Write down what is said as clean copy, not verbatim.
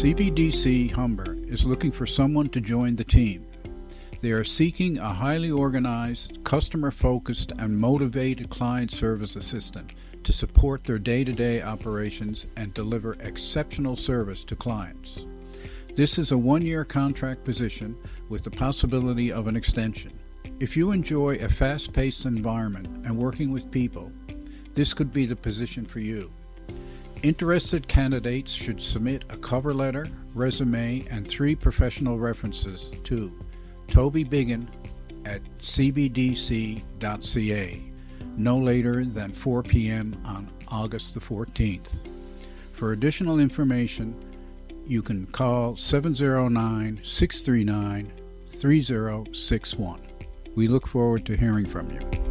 CBDC Humber is looking for someone to join the team. They are seeking a highly organized, customer-focused, and motivated client service assistant to support their day-to-day operations and deliver exceptional service to clients. This is a one-year contract position with the possibility of an extension. If you enjoy a fast-paced environment and working with people, this could be the position for you. Interested candidates should submit a cover letter, resume, and 3 professional references to Toby Biggin at cbdc.ca no later than 4 p.m. on August the 14th. For additional information, you can call 709-639-3061. We look forward to hearing from you.